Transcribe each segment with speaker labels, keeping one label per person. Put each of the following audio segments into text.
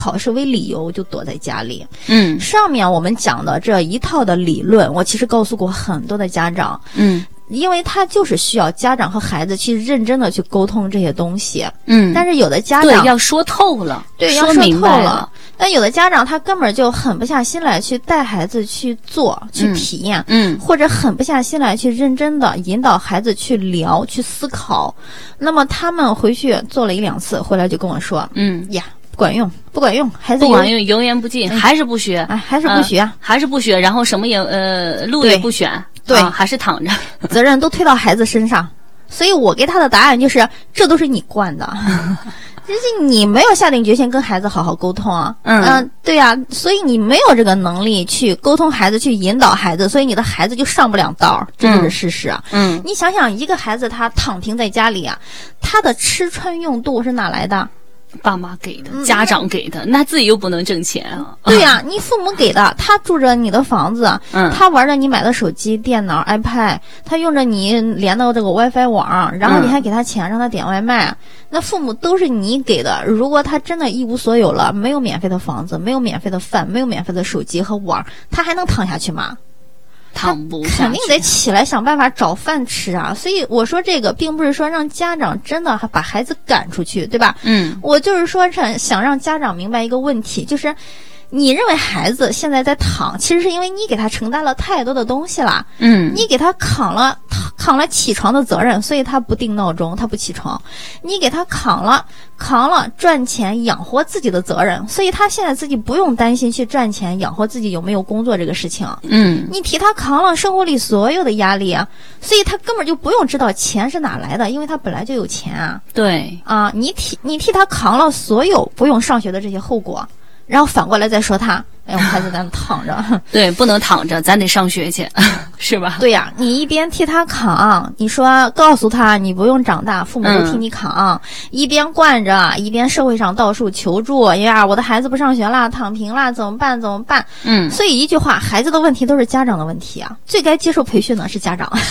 Speaker 1: 考试为理由就躲在家里。上面我们讲的这一套的理论，我其实告诉过很多的家长。因为他就是需要家长和孩子去认真的去沟通这些东西。但是有的家长
Speaker 2: 对要说透了，
Speaker 1: 对，要说透了。但有的家长他根本就狠不下心来去带孩子去做、去体验，或者狠不下心来去认真的引导孩子去聊、去思考。那么他们回去做了1-2次，回来就跟我说，呀。不管用，孩子
Speaker 2: 不管用，油盐不进，还是不学，
Speaker 1: 还是不学，
Speaker 2: 还是不学，然后什么也路也不选，
Speaker 1: 对，
Speaker 2: 还是躺着，
Speaker 1: 责任都推到孩子身上。所以我给他的答案就是，这都是你惯的，就是你没有下定决心跟孩子好好沟通啊。对呀，所以你没有这个能力去沟通孩子，去引导孩子，所以你的孩子就上不了道，这就是事实啊。你想想，一个孩子他躺平在家里啊，他的吃穿用度是哪来的？
Speaker 2: 爸妈给的，家长给的，那自己又不能挣钱啊。
Speaker 1: 对呀，你父母给的，他住着你的房子，他玩着你买的手机、电脑、iPad， 他用着你连到这个 WiFi 网，然后你还给他钱让他点外卖，那父母都是你给的。如果他真的一无所有了，没有免费的房子，没有免费的饭，没有免费的手机和网，他还能躺下去吗？
Speaker 2: 躺不下去，
Speaker 1: 肯定得起来想办法找饭吃啊！所以我说这个并不是说让家长真的把孩子赶出去，对吧？我就是说想让家长明白一个问题，就是你认为孩子现在在躺，其实是因为你给他承担了太多的东西了。你给他扛了起床的责任，所以他不定闹钟，他不起床。你给他扛了赚钱养活自己的责任，所以他现在自己不用担心去赚钱养活自己有没有工作这个事情。你替他扛了生活里所有的压力啊，所以他根本就不用知道钱是哪来的，因为他本来就有钱啊。
Speaker 2: 对
Speaker 1: 啊，你替他扛了所有不用上学的这些后果。然后反过来再说他，哎，我孩子在那躺着。
Speaker 2: 对，不能躺着，咱得上学去，是吧？
Speaker 1: 对呀，你一边替他扛，你说告诉他你不用长大，父母都替你扛，一边惯着，一边社会上到处求助，哎呀，我的孩子不上学了，躺平了，怎么办？所以一句话，孩子的问题都是家长的问题啊，最该接受培训的是家长。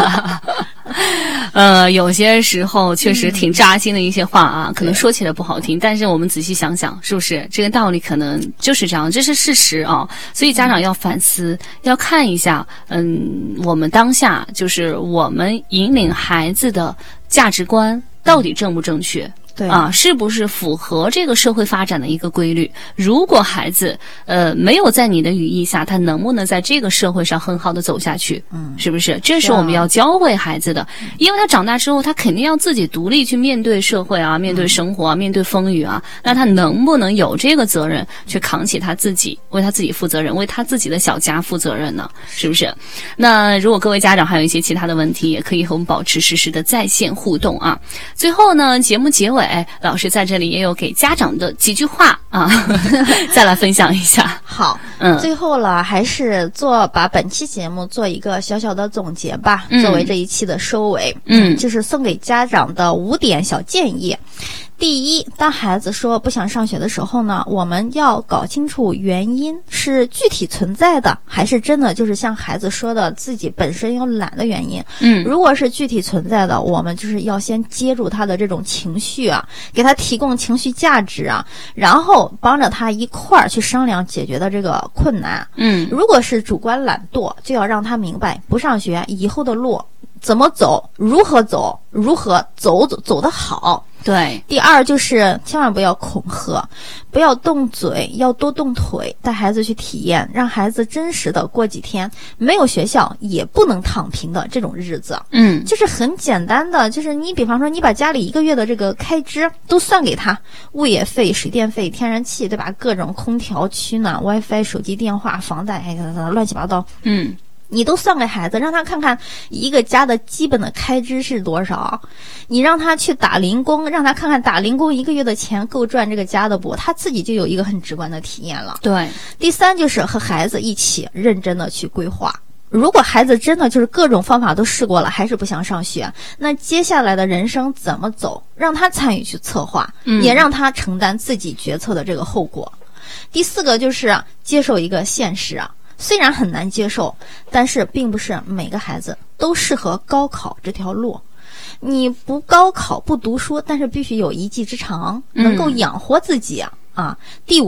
Speaker 2: 有些时候确实挺扎心的一些话啊，可能说起来不好听，但是我们仔细想想，是不是这个道理可能就是这样，这是事实啊。所以家长要反思，要看一下，我们当下就是我们引领孩子的价值观到底正不正确。对啊，是不是符合这个社会发展的一个规律？如果孩子没有在你的羽翼下，他能不能在这个社会上很好的走下去？是不是？这是我们要教会孩子的，因为他长大之后，他肯定要自己独立去面对社会啊，面对生活啊，面对风雨啊。那他能不能有这个责任去扛起他自己，为他自己负责任，为他自己的小家负责任呢？是不是？那如果各位家长还有一些其他的问题，也可以和我们保持实时的在线互动啊。最后呢，节目结尾，老师在这里也有给家长的几句话啊，再来分享一下。
Speaker 1: 好，最后了，还是把本期节目做一个小小的总结吧，作为这一期的收尾。就是送给家长的5点小建议。第一，当孩子说不想上学的时候呢，我们要搞清楚原因是具体存在的，还是真的就是像孩子说的自己本身有懒的原因。如果是具体存在的，我们就是要先接住他的这种情绪啊，给他提供情绪价值啊，然后帮着他一块儿去商量解决的这个困难。如果是主观懒惰，就要让他明白不上学以后的路怎么走，如何走得好。
Speaker 2: 对，
Speaker 1: 第二就是千万不要恐吓，不要动嘴，要多动腿，带孩子去体验，让孩子真实的过几天没有学校也不能躺平的这种日子。就是很简单的，就是你比方说你把家里1个月的这个开支都算给他，物业费、水电费、天然气，对吧？各种空调、取暖、WiFi、手机电话、房贷，乱七八糟。你都算给孩子，让他看看一个家的基本的开支是多少。你让他去打零工，让他看看打零工1个月的钱够赚这个家的不，他自己就有一个很直观的体验了。
Speaker 2: 对。
Speaker 1: 第三就是和孩子一起认真的去规划。如果孩子真的就是各种方法都试过了，还是不想上学，那接下来的人生怎么走，让他参与去策划，也让他承担自己决策的这个后果。第4个就是接受一个现实啊。虽然很难接受，但是并不是每个孩子都适合高考这条路。你不高考不读书，但是必须有一技之长，能够养活自己啊。第五